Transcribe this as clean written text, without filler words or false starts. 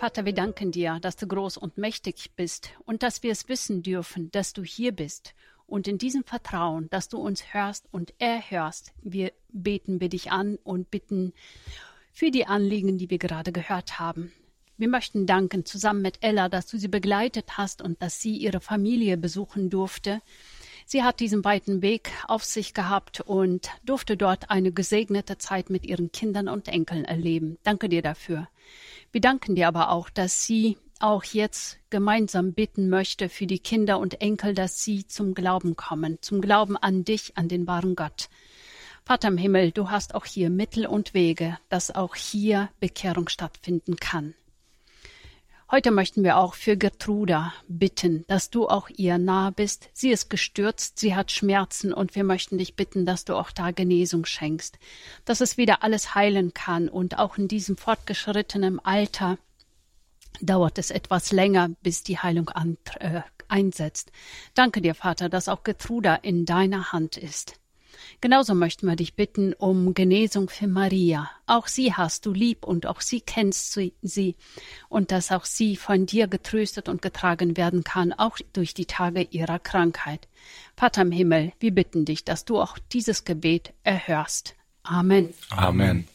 Vater, wir danken dir, dass du groß und mächtig bist und dass wir es wissen dürfen, dass du hier bist. Und in diesem Vertrauen, dass du uns hörst und erhörst, beten wir dich an und bitten für die Anliegen, die wir gerade gehört haben. Wir möchten danken zusammen mit Ella, dass du sie begleitet hast und dass sie ihre Familie besuchen durfte. Sie hat diesen weiten Weg auf sich gehabt und durfte dort eine gesegnete Zeit mit ihren Kindern und Enkeln erleben. Danke dir dafür. Wir danken dir aber auch, dass sie auch jetzt gemeinsam bitten möchte für die Kinder und Enkel, dass sie zum Glauben kommen, zum Glauben an dich, an den wahren Gott. Vater im Himmel, du hast auch hier Mittel und Wege, dass auch hier Bekehrung stattfinden kann. Heute möchten wir auch für Gertruda bitten, dass du auch ihr nahe bist. Sie ist gestürzt, sie hat Schmerzen und wir möchten dich bitten, dass du auch da Genesung schenkst, dass es wieder alles heilen kann und auch in diesem fortgeschrittenen Alter dauert es etwas länger, bis die Heilung einsetzt. Danke dir, Vater, dass auch Gertruda in deiner Hand ist. Genauso möchten wir dich bitten um Genesung für Maria. Auch sie hast du lieb und auch sie kennst sie und dass auch sie von dir getröstet und getragen werden kann, auch durch die Tage ihrer Krankheit. Vater im Himmel, wir bitten dich, dass du auch dieses Gebet erhörst. Amen. Amen.